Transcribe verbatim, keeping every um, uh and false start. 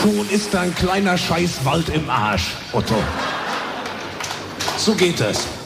Schon ist dein kleiner Scheißwald im Arsch, Otto. So geht es.